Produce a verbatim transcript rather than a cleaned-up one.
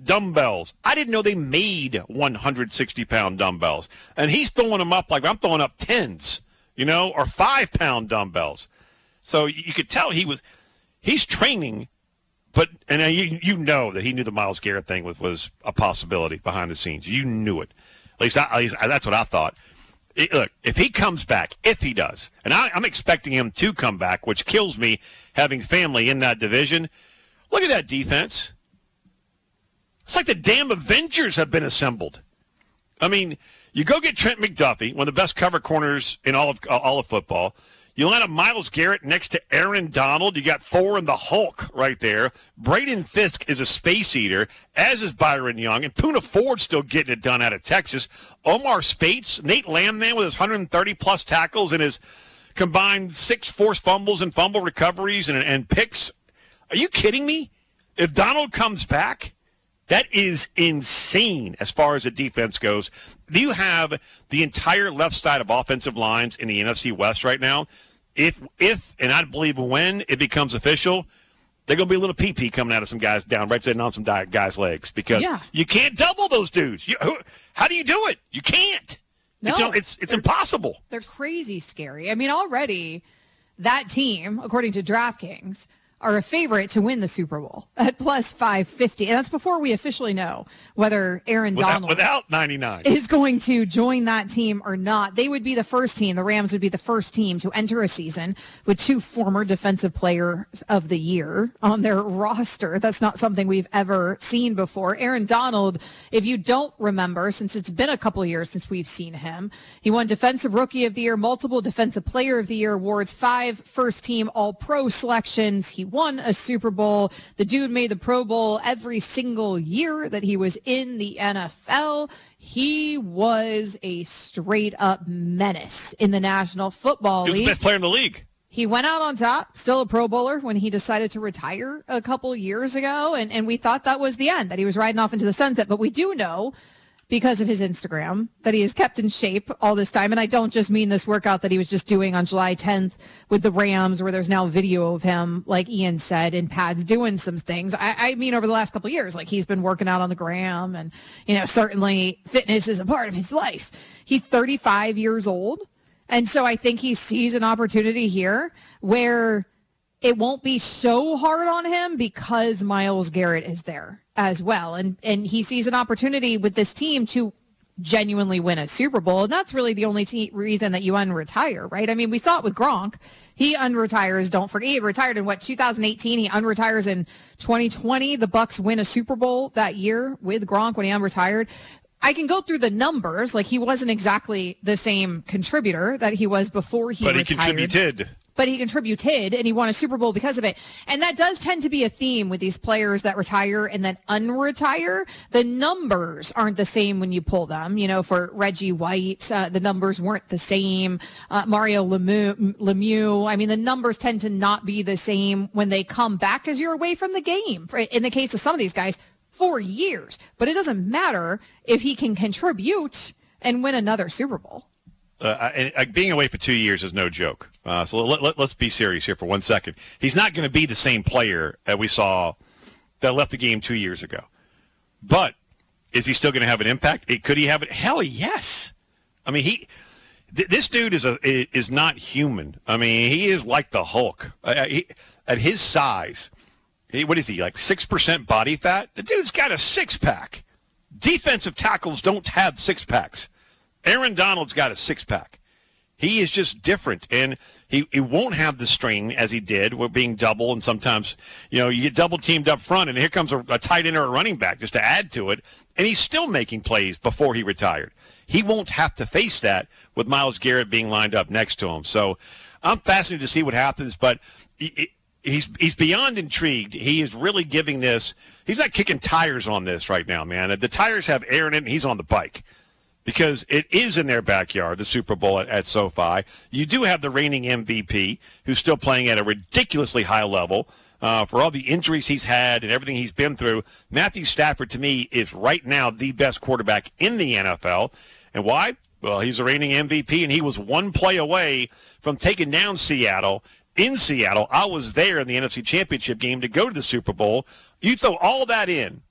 dumbbells. I didn't know they made one hundred sixty pound dumbbells. And he's throwing them up like I'm throwing up tens, you know, or five pound dumbbells. So you could tell he was, he's training, but, and you, you know that he knew the Myles Garrett thing was, was a possibility behind the scenes. You knew it. At least, I, at least that's what I thought. It, look, if he comes back, if he does, and I, I'm expecting him to come back, which kills me having family in that division. Look at that defense. It's like the damn Avengers have been assembled. I mean, you go get Trent McDuffie, one of the best cover corners in all of all of football. You line up Myles Garrett next to Aaron Donald. You got Thor and the Hulk right there. Braden Fisk is a space eater, as is Byron Young. And Poona Ford's still getting it done out of Texas. Omar Spates, Nate Landman with his one hundred thirty plus tackles and his combined six forced fumbles and fumble recoveries and, and picks. Are you kidding me? If Donald comes back, that is insane as far as the defense goes. You have the entire left side of offensive lines in the N F C West right now. If, if, and I believe when it becomes official, they're going to be a little pee-pee coming out of some guys down, right sitting on some guys' legs because yeah. you can't double those dudes. You, who, how do you do it? You can't. No, it's it's, it's impossible. They're crazy scary. I mean, already that team, according to DraftKings, are a favorite to win the Super Bowl at plus five fifty. And that's before we officially know whether Aaron without, Donald without ninety-nine is going to join that team or not. They would be the first team, the Rams would be the first team to enter a season with two former defensive players of the year on their roster. That's not something we've ever seen before. Aaron Donald, if you don't remember, since it's been a couple of years since we've seen him, he won Defensive Rookie of the Year, multiple Defensive Player of the Year awards, five first-team All-Pro selections. He won a Super Bowl. The dude made the Pro Bowl every single year that he was in the N F L. He was a straight-up menace in the National Football League. He was the best player in the league. He went out on top, still a Pro Bowler, when he decided to retire a couple years ago, and, and we thought that was the end, that he was riding off into the sunset. But we do know, because of his Instagram, that he is kept in shape all this time. And I don't just mean this workout that he was just doing on July tenth with the Rams, where there's now video of him, like Ian said, in pads doing some things. I, I mean, over the last couple of years, like he's been working out on the gram, and, you know, certainly fitness is a part of his life. He's thirty-five years old. And so I think he sees an opportunity here where it won't be so hard on him because Myles Garrett is there as well. And and he sees an opportunity with this team to genuinely win a Super Bowl. And that's really the only te- reason that you unretire, right? I mean, we saw it with Gronk. He unretires, don't forget. He retired in, what, two thousand eighteen? He unretires in twenty twenty. The Bucs win a Super Bowl that year with Gronk when he unretired. I can go through the numbers. Like, he wasn't exactly the same contributor that he was before he but retired. But he contributed. But he contributed, and he won a Super Bowl because of it. And that does tend to be a theme with these players that retire and then unretire. The numbers aren't the same when you pull them. You know, for Reggie White, uh, the numbers weren't the same. Uh, Mario Lemieux, Lemieux, I mean, the numbers tend to not be the same when they come back because you're away from the game. In the case of some of these guys, four years. But it doesn't matter if he can contribute and win another Super Bowl. Uh, and, uh, being away for two years is no joke. Uh, so let, let, let's be serious here for one second. He's not going to be the same player that we saw that left the game two years ago. But is he still going to have an impact? It, could he have it? Hell yes. I mean, he. Th- this dude is a is not human. I mean, he is like the Hulk. Uh, he, at his size, he, what is he, like six percent body fat? The dude's got a six-pack. Defensive tackles don't have six-packs. Aaron Donald's got a six-pack. He is just different, and he, he won't have the strain as he did with being double, and sometimes, you know, you get double-teamed up front, and here comes a, a tight end or a running back just to add to it, and he's still making plays before he retired. He won't have to face that with Myles Garrett being lined up next to him. So I'm fascinated to see what happens, but he, he's he's beyond intrigued. He is really giving this – he's not kicking tires on this right now, man. The tires have air in it, and he's on the bike. Because it is in their backyard, the Super Bowl at, at SoFi. You do have the reigning M V P, who's still playing at a ridiculously high level. Uh, for all the injuries he's had and everything he's been through, Matthew Stafford, to me, is right now the best quarterback in the N F L. And why? Well, he's the reigning M V P, and he was one play away from taking down Seattle. In Seattle, I was there in the N F C Championship game to go to the Super Bowl. You throw all that in,